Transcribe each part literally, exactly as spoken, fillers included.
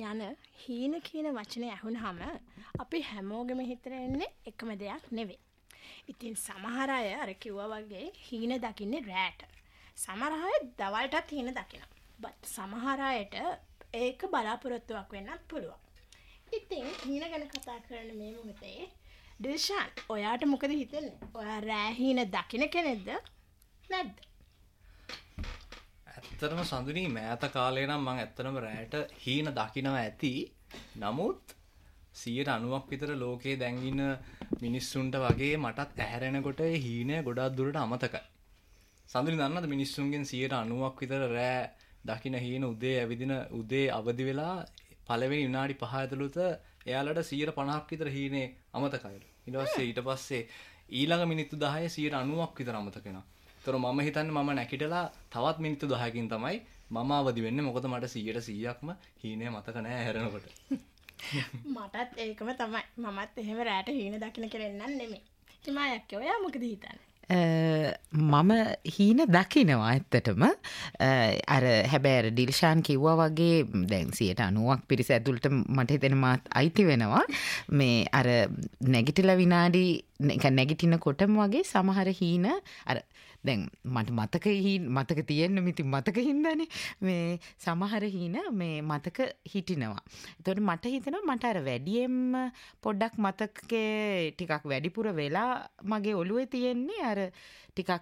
යන හීන කියන වචනේ ඇහුනහම අපි හැමෝගෙම හිතට එන්නේ එකම දෙයක් නෙවෙයි. ඉතින් සමහර අය අර කිව්වා වගේ හීන දකින්නේ රැට. සමහර අය දවල්ටත් හීන දකිනවා. බට් සමහර අයට ඒක බලාපොරොත්තුවක් වෙන්නත් පුළුවන්. ඉතින් හීන ගැන කතා කරන මේ මොහොතේ දිල්ෂාන් ඔයාට මොකද හිතෙන්නේ? ඔයා රෑ හීන දකින කෙනෙක්ද නැද්ද? ඇත්තටම සඳුනි මෑත කාලේ නම් මම ඇත්තටම රැට හීන දකිනවා ඇති. නමුත් සියයට අනූවක් විතර ලෝකේ දැන් ඉන්න මිනිස්සුන්ට වගේ මටත් ඇහැරෙනකොට ඒ හීනය ගොඩක් දුරට අමතකයි. සඳුනි දන්නවද මිනිස්සුන්ගෙන් සියයට අනූවක් විතර රෑ දකින හීන උදේ ඇවිදින උදේ අවදි වෙලා පළවෙනි විනාඩි පහ ඇතුළත එයාලට සියයට පනහක් විතර හීනේ අමතකයිලු. ඊට පස්සේ ඊට පස්සේ ඊළඟ මිනිත්තු දහය සියයට අනූවක් විතර අමතක වෙනවා. ඒතර මම හිතන්නේ මම නැකිටලා තවත් මිනිත්තු දහයකින් තමයි මම අවදි වෙන්නේ. මොකද මට සියයට සීයක්ම හීනේ මතක නැහැ හැරෙනකොට. මටත් ඒකම තමයි. මමත් එහෙම රැට හීන දකින්න කෙනෙක් නන් නෙමෙයි. ඉතින් මායක්කේ ඔයා මොකද හිතන්නේ? මම හීන දකිනවා ඇත්තටම. අර හැබැයි ඩිල්ෂාන් කිව්වා වගේ දැන් සියයට අනූවක් පිරිස ඇතුළට මට හිතෙන මාත් අයිති වෙනවා. මේ අර නැගිටලා විනාඩි නැගිටිනකොටම වගේ සමහර හීන අර දැන් මට මතක මතක තියෙන්න මිති මතක හින්දානේ මේ සමහර හීන මේ මතක හිටිනවා. එතකොට මට හිතෙනවා මට අර වැඩියෙන්ම පොඩ්ඩක් මතකේ ටිකක් වැඩිපුර වෙලා මගේ ඔළුවේ තියෙන්නේ අර ටිකක්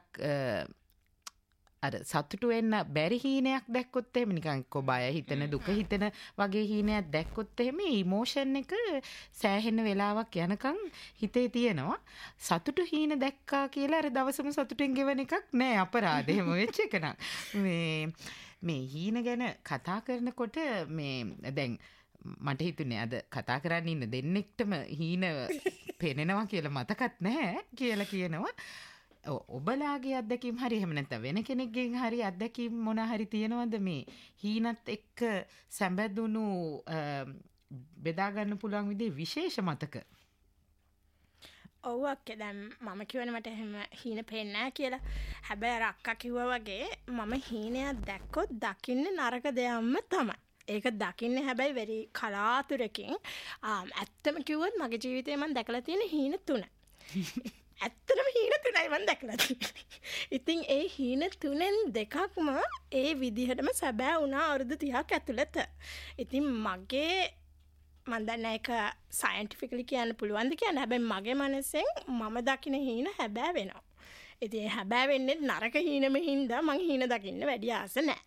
අර සතුටු වෙන්න බැරි හීනයක් දැක්කොත් එහෙම නිකන් කො බය හිතෙන දුක හිතෙන වගේ හීනයක් දැක්කොත් එහෙම ඉමෝෂන් එක සෑහෙන වෙලාවක් යනකම් හිතේ තියෙනවා. සතුටු හීන දැක්කා කියලා අර දවසම සතුටෙන් ගෙවන එකක් නෑ අපරාධ එහෙම වෙච්ච එක නම්. මේ මේ හීන ගැන කතා කරනකොට මේ දැන් මට හිතුනේ අද කතා කරන්න ඉන්න දෙන්නෙක්ටම හීන පෙනෙනවා කියලා මතකත් නැහැ කියලා කියනවා. ඔබලාගේ අත්දැකීම් හරි එහෙම නැත්නම් වෙන කෙනෙක්ගෙන් හරි අත්දැකීම් මොන හරි තියෙනවද මේ හීනත් එක්ක සැඹදුණු බෙදා ගන්න පුළුවන් විදිහේ විශේෂ මතක? ඔව් අක්කේ දැන් මම කියවනේ මට එහෙම හීන පේන්නේ නැහැ කියලා. හැබැයි අර අක්කා කිව්වා වගේ මම හීනයක් දැක්කොත් දකින්නේ නරක දෙයක්ම තමයි. ඒක දකින්නේ හැබැයි වෙරි කලාතුරකින්. ඇත්තම කිව්වොත් මගේ ජීවිතේ මම දැකලා තියෙන හීන තුන. ඇත්තටම හීන තුනයි මම දැකලා තියෙන්නේ. ඉතින් ඒ හීන තුනෙන් දෙකක්ම ඒ විදිහටම සැබෑ වුණා අවුරුදු තිහක් ඇතුළත. ඉතින් මගේ මම දන්නේ ඒක සයන්ටිෆිකලි කියන්න පුළුවන්ද කියන්නේ. හැබැයි මගේ මනසෙන් මම දකින හීන හැබෑ වෙනවා. ඉතින් ඒ හැබෑ වෙන්නේ නරක හීනෙම හින්දා මම හීන දකින්න වැඩි ආස නැහැ.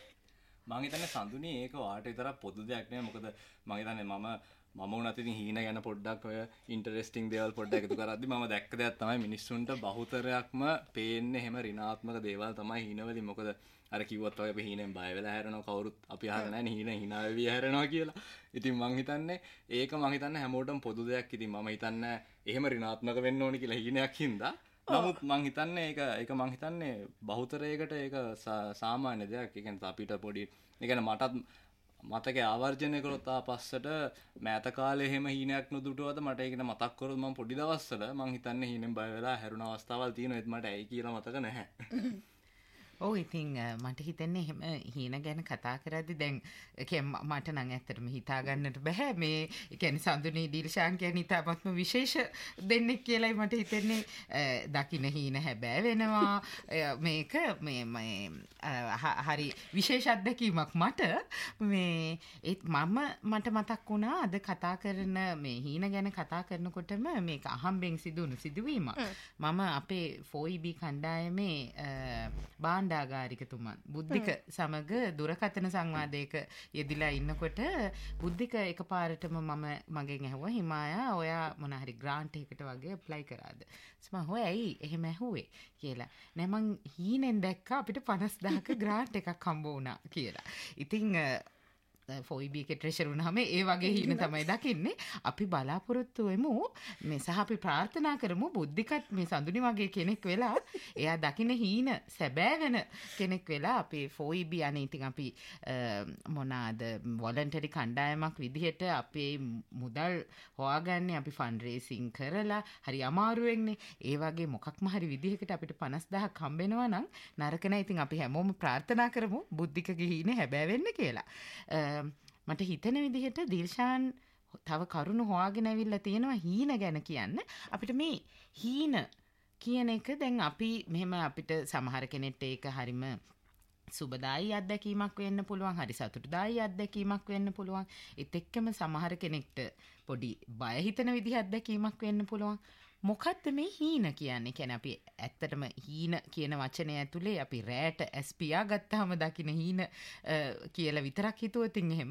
මම හිතන්නේ සඳුනි ඒක වාට විතරක් පොදු දෙයක් නෙවෙයි. මොකද මම හිතන්නේ මම මම උනත් ඉතින් හීන ගැන පොඩ්ඩක් ඔය ඉන්ටරෙස්ටිං දේවල් පොඩ්ඩක් එකතු කරද්දි මම දැක්ක දෙයක් තමයි මිනිස්සුන්ට බහුතරයක්ම පේන්නේ හැම ඍණාත්මක දේවල් තමයි හීනවලින්. මොකද අර කිව්වත් ඔය අපි හීනෙන් බය වෙලා හැරෙනවා කවුරුත් අපි අහලා නැහැ හීන hina වෙවි හැරෙනවා කියලා. ඉතින් මම හිතන්නේ ඒක මම හිතන්නේ හැමෝටම පොදු දෙයක්. ඉතින් මම හිතන්නේ එහෙම ඍණාත්මක වෙන්න ඕනි කියලා හීනයක් හින්දා. නමුත් මම හිතන්නේ ඒක ඒක මම හිතන්නේ බහුතරයකට ඒක සාමාන්‍ය දෙයක්. ඒ කියන්නේ අපිට පොඩි ඒ කියන්නේ මටත් මතකේ ආවර්ජනය කරොත් ආපස්සට මෑත කාලේ එහෙම හීනයක් නොදුටුවද මට ඒක මතක් කරොත් මම පොඩි දවස්වල මම හිතන්නේ හීනෙන් බය වෙලා හැරුණ අවස්ථාවල් තියෙනවා. ඒත් මට ඇයි කියලා මතක නැහැ. ඔව් ඉතින් මට හිතෙන්නේ එහෙම හීන ගැන කතා කරද්දි දැන් මට නම් ඇත්තටම හිතා ගන්නට බෑ මේ ඒ කියන්නේ සඳුනි ඩිල්ෂාන් කියන්නේ ඉතාමත්ම විශේෂ දෙන්නෙක් කියලායි මට හිතෙන්නේ. දකින්න හීන හැබෑ වෙනවා මේක මේ හරි විශේෂ අත්දැකීමක් මට මේ ඒත් මම මට මතක් වුණා අද කතා කරන මේ හීන ගැන කතා කරනකොටම මේක අහම්බෙන් සිදුණු සිදුවීමක්. මම අපේ ෆෝයි බී කණ්ඩායමේ භාණ්ඩාගාරිකතුමන් බුද්ධික සමග දුරකථන සංවාදයක යෙදිලා ඉන්නකොට බුද්ධික එකපාරටම මම මගෙන් ඇහුවා හිමායා ඔයා මොන හරි ග්‍රාන්ට් එකකට වගේ ඇප්ලයි කරාද? මම හොය ඇයි එහෙම ඇහුවේ කියලා. නෑ මං හීනෙන් දැක්කා අපිට පනස් දහක ග්‍රාන්ට් එකක් හම්බ වුණා කියලා. ඉතින් ෆෝයි බී එකේ ට්‍රෙෂර් වුණාම ඒ වගේ හීන තමයි දකින්නේ. අපි බලාපොරොත්තු වෙමු මේ සහ අපි ප්‍රාර්ථනා කරමු බුද්ධිකත් මේ සඳුනි වගේ කෙනෙක් වෙලා එයා දකින්න හීන සැබෑ වෙන කෙනෙක් වෙලා අපේ ෆෝයි බී අනේ ඉතින් අපි මොනවාද වොලන්ටරි කණ්ඩායමක් විදිහට අපේ මුදල් හොයාගන්නේ අපි ෆන්ඩ් රේසින් කරලා හරි අමාරුවෙන්නේ. ඒ වගේ මොකක්ම හරි විදිහකට අපිට පනස් දහක් හම්බ වෙනවා නම් නරක නෑ. ඉතින් අපි හැමෝම ප්‍රාර්ථනා කරමු බුද්ධිකගේ හීන හැබෑ වෙන්න කියලා. මට හිතන විදිහට දිල්ෂාන් තව කරුණු හොයාගෙන ඇවිල්ලා තියෙනවා හීන ගැන කියන්න. අපිට මේ හීන කියන එක දැන් අපි මෙහෙම අපිට සමහර කෙනෙක්ට ඒක හරිම සුබදායි අත්දැකීමක් වෙන්න පුළුවන්, හරි සතුටුදායි අත්දැකීමක් වෙන්න පුළුවන්. ඒත් එක්කම සමහර කෙනෙක්ට පොඩි බය හිතෙන විදිහ අත්දැකීමක් වෙන්න පුළුවන්. මොකක්ද මේ හීන කියන්නේ? කියන්නේ අපි ඇත්තටම හීන කියන වචනය ඇතුලේ අපි රැට ඇස් පියා ගත්තාම දකින්න හීන කියලා විතරක් හිතුවොත් එහෙම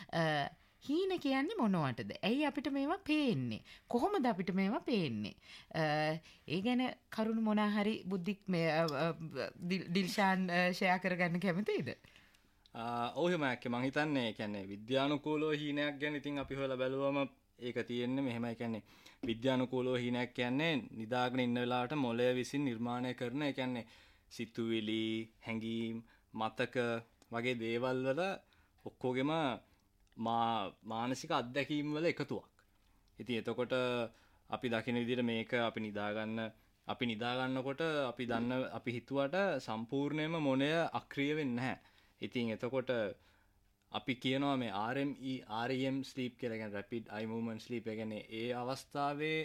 හීන කියන්නේ මොනවටද? ඇයි අපිට මේවා පේන්නේ? කොහොමද අපිට මේවා පේන්නේ? ඒ ගැන කරුණු මොනා හරි බුද්ධික් මේ දිල්ෂාන් ෂෙයා කරගන්න කැමතිද? ඔව් එහෙම ඇක්ක මං හිතන්නේ කියන්නේ විද්‍යානුකූලව හීනයක් ගැන ඉතින් අපි හොයලා බැලුවම ඒක තියෙන්නේ මෙහෙමයි. කියන්නේ විද්‍යානුකූලව හීනයක් කියන්නේ නිදාගෙන ඉන්න වෙලාවට මොළය විසින් නිර්මාණය කරන ඒ කියන්නේ සිතුවිලි, හැඟීම්, මතක වගේ දේවල් වල ඔක්කොගෙම මා මානසික අත්දැකීම් වල එකතුවක්. ඉතින් එතකොට අපි දකින විදිහට මේක අපි නිදාගන්න අපි නිදාගන්නකොට අපි දන්න අපි හිතුවට සම්පූර්ණයෙන්ම මොළය අක්‍රිය වෙන්නේ නැහැ. ඉතින් එතකොට අපි කියනවා මේ ආර් එම් ඊ ආර් ඊ එම් ස්ලීප් කියලා, කියන්නේ රැපිඩ් අයි මූව්මන්ට් ස්ලීප්. ඒ කියන්නේ ඒ අවස්ථාවේ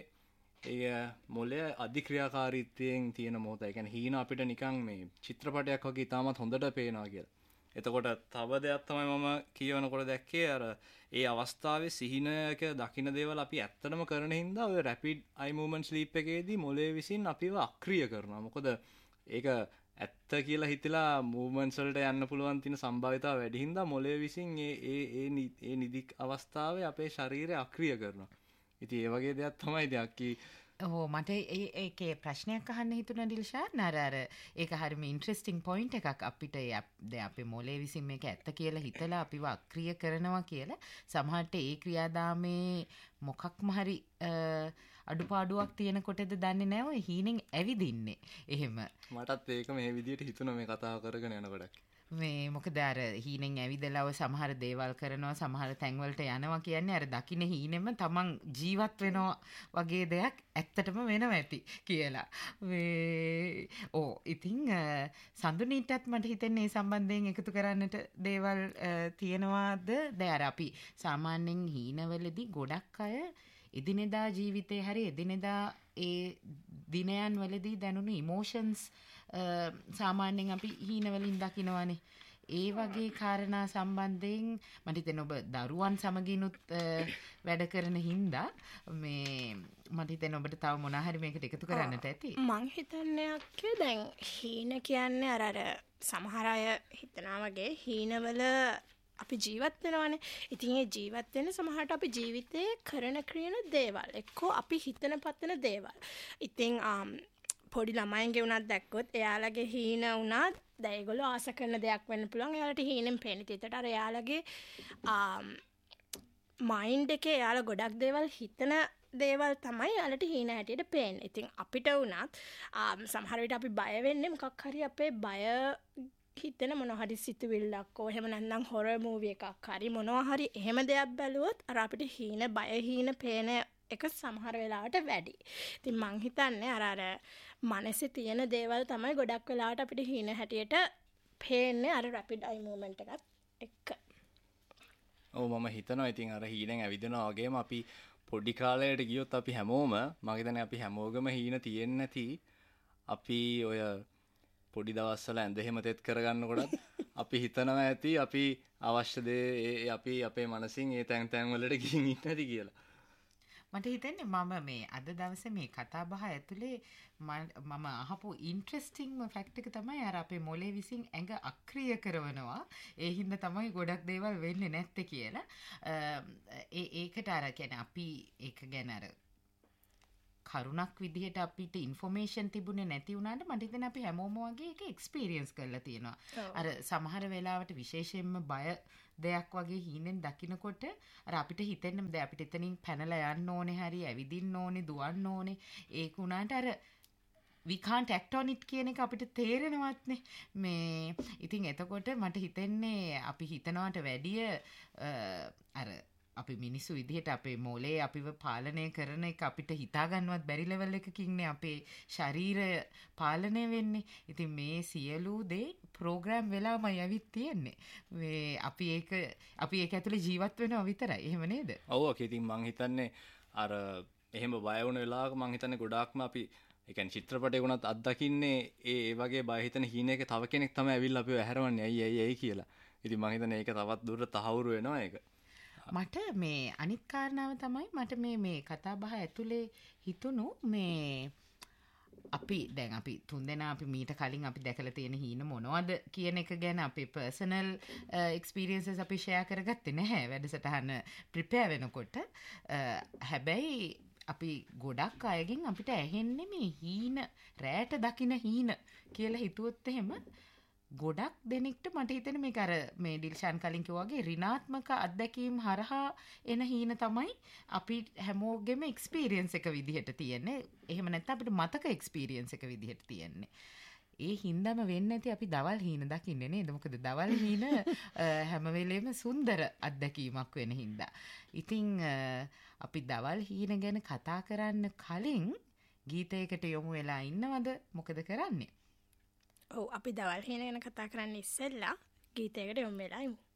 ඒ මොළය අධික්‍රියාකාරීත්වයෙන් තියෙන මොහොත. ඒ කියන්නේ හීන අපිට නිකන් මේ චිත්‍රපටයක් වගේ ඉතාමත් හොඳට පේනවා කියලා. එතකොට තව දෙයක් තමයි මම කියවනකොට දැක්කේ අර ඒ අවස්ථාවේ සිහිනයක දකින්න දේවල් අපි ඇත්තටම කරන හින්දා ඔය රැපිඩ් අයි මූව්මන්ට් ස්ලීප් එකේදී මොළය විසින් අපිව අක්‍රිය කරනවා. මොකද ඒක ඇත්ත කියලා හිතලා මූව්මන්ට්ස් වලට යන්න පුළුවන් තියෙන සම්භාවිතාව වැඩි හින්දා මොළය විසින් ඒ ඒ ඒ ඒ නිදි අවස්ථාවේ අපේ ශරීරය අක්‍රිය කරනවා. ඉතින් ඒ වගේ දෙයක් තමයි ඉතින් අක්කි ඕ මට ඒකේ ප්‍රශ්නයක් අහන්න හිතුණා දිල්ෂාන්. අර අර ඒක හරිම ඉන්ට්‍රෙස්ටිං පොයින්ට් එකක්. අපිට දැන් අපේ මොළේ විසින් මේක ඇත්ත කියලා හිතලා අපිව අක්‍රිය කරනවා කියලා සමහරට ඒ ක්‍රියාදාමේ මොකක්ම හරි අඩුපාඩුවක් තියෙනකොටද දන්නේ නැහැ ඔය හීනෙන් ඇවිදින්නේ. එහෙම මටත් ඒක මේ විදිහට හිතුණා මේ කතාව කරගෙන යනකොට. මේ මොකද අර හීනෙන් ඇවිදලා ඔය සමහර දේවල් කරනවා, සමහර තැන්වලට යනවා කියන්නේ අර දකින්න හීනෙම තමන් ජීවත් වෙනවා වගේ දෙයක් ඇත්තටම වෙනවා ඇති කියලා. මේ ඕ ඉතින් සඳුනීටත් මට හිතෙන්නේ මේ සම්බන්ධයෙන් එකතු කරන්නට දේවල් තියෙනවාද? දැන් අර අපි සාමාන්‍යයෙන් හීනවලදී ගොඩක් අය එදිනෙදා ජීවිතේ හරි එදිනෙදා ඒ දිනයන් වලදී දැනුණු ඉමෝෂන්ස් සාමාන්‍යයෙන් අපි හීනවලින් දකිනවානේ. ඒ වගේ කාරණා සම්බන්ධයෙන් මට හිතෙන ඔබ දරුවන් සමගිනුත් වැඩ කරන හින්දා මේ මට හිතෙන ඔබට තව මොනා හරි මේකට එකතු කරන්නට ඇති. මං හිතන්නේ අක්කේ දැන් හීන කියන්නේ අර අර සමහර අය හිතනවා වගේ හීනවල අපි ජීවත් වෙනවානේ. ඉතින් ඒ ජීවත් වෙන සමහරට අපි ජීවිතේ කරන ක්‍රියන දේවල් එක්කෝ අපි හිතන පතන දේවල්. ඉතින් පොඩි ළමයින්ගේ උනත් දැක්කොත් එයාලගේ හීන උනත් දැන් ඒගොල්ලෝ ආස කරන දෙයක් වෙන්න පුළුවන්. එයාලට හීනෙන් පේන තිතට අර එයාලගේ මයින්ඩ් එකේ එයාලා ගොඩක් දේවල් හිතන දේවල් තමයි එයාලට හීන හැටියට පේන්නේ. ඉතින් අපිට උනත් සමහර විට අපි බය වෙන්නේ මොකක් හරි අපේ බය හිතෙන මොනවා හරි සිතුවිල්ලක් ඕ එහෙම නැත්නම් හොරර් මූවි එකක් හරි මොනවා හරි එහෙම දෙයක් බැලුවොත් අර අපිට හීන බය හීන පේන එක සමහර වෙලාවට වැඩි. ඉතින් මං හිතන්නේ අර අර මනසේ තියෙන දේවල් තමයි ගොඩක් වෙලාවට අපිට හීන හැටියට පේන්නේ අර රැපිඩ් අයි මූව්මන්ට් එකත් එක්ක. ඔව් මම හිතනවා ඉතින් අර හීනෙන් ඇවිදිනවා වගේම අපි පොඩි කාලයට ගියොත් අපි හැමෝම මම හිතන්නේ අපි හැමෝගම හීන තියෙන්නේ නැති අපි ඔය පොඩි දවස්වල ඇඳ එහෙම තෙත් කරගන්නකොටත් අපි හිතනවා ඇති අපි අවශ්‍ය දේ අපි අපේ මනසින් ඒ තැන් තැන් වලට ගිහින් ඉන්න ඇති කියලා. මට හිතෙන්නේ මම මේ අද දවසේ මේ කතා බහ ඇතුලේ මම අහපු ඉන්ට්‍රෙස්ටිංම ෆැක්ට් එක තමයි අර අපේ මොලේ විසින් ඇඟ අක්‍රිය කරනවා. ඒ හින්දා තමයි ගොඩක් දේවල් වෙන්නේ නැත්තේ කියලා. ඒ ඒකට අර කියන්නේ අපි ඒක ගැන අර කරුණක් විදිහට අපිට ඉන්ෆෝමේෂන් තිබුණේ නැති වුණාට මට හිතෙන අපි හැමෝම වගේ ඒක එක්ස්පීරියන්ස් කරලා තියෙනවා. අර සමහර වෙලාවට විශේෂයෙන්ම බය දෙයක් වගේ හීනෙන් දකින්නකොට අර අපිට හිතෙන්නේ දැන් අපිට එතනින් පැනලා යන්න ඕනේ, හරි ඇවිදින්න ඕනේ, දුවන්න ඕනේ. ඒක උනාට අර we can't act on it කියන එක අපිට තේරෙනවත්නේ. මේ ඉතින් එතකොට මට හිතෙන්නේ අපි හිතනවට වැඩිය අර අපි මිනිස්සු විදිහට අපේ මොලේ අපිව පාලනය කරන එක අපිට හිතාගන්නවත් බැරි ලෙවල් එකකින්නේ අපේ ශරීරය පාලනය වෙන්නේ. ඉතින් මේ සියලු දේ ප්‍රෝග්‍රෑම් වෙලාමයි ඇවිත් තියෙන්නේ. මේ අපි ඒක අපි ඒක ඇතුලේ ජීවත් වෙනවා විතරයි. එහෙම නේද? ඔව් ඔක ඉතින් මං හිතන්නේ අර එහෙම බය වුණ වෙලාවක මං හිතන්නේ ගොඩාක්ම අපි ඒ කියන්නේ චිත්‍රපටයක උනත් අත්දකින්නේ ඒ ඒ වගේ බය හිතන හීනයක තව කෙනෙක් තමයි ඇවිල්ලා අපිව ඇහැරවන්නේ ඇයි ඇයි ඇයි කියලා. ඉතින් මං හිතන්නේ ඒක තවත් දුරට තහවුරු වෙනවා ඒක. මට මේ අනිත් කාරණාව තමයි මට මේ මේ කතා බහ ඇතුලේ හිතුණු මේ අපි දැන් අපි තුන්දෙනා අපි මීට කලින් අපි දැකලා තියෙන හීන මොනවද කියන එක ගැන අපේ පර්සනල් එක්ස්පීරියන්සස් අපි ෂෙයා කරගත්තේ නැහැ වැඩසටහන ප්‍රිපෙයාර් වෙනකොට. හැබැයි අපි ගොඩක් අයගෙන් අපිට ඇහෙන්නේ මේ හීන රැට දකින හීන කියලා හිතුවොත් එහෙම ගොඩක් දෙනෙක්ට මට හිතෙන මේක අර මේ ඩිල්ෂාන් කලින් කිව්වා වගේ ඍණාත්මක අත්දැකීම් හරහා එන හීන තමයි අපි හැමෝගෙම එක්ස්පීරියන්ස් එක විදිහට තියෙන්නේ. එහෙම නැත්නම් අපිට මතක එක්ස්පීරියන්ස් එක විදිහට තියෙන්නේ. ඒ හින්දාම වෙන්නේ නැති අපි දවල් හීන දකින්නේ නේද? මොකද දවල් හීන හැම වෙලේම සුන්දර අත්දැකීමක් වෙන හින්දා. ඉතින් අපි දවල් හීන ගැන කතා කරන්න කලින් ගීතයකට යොමු වෙලා ඉන්නවද? මොකද කරන්නේ? ඔව් අපි දවල් හීන ගැන කතා කරන්න ඉස්සෙල්ලා ගීතයකට යොමු වෙලා ඉමු.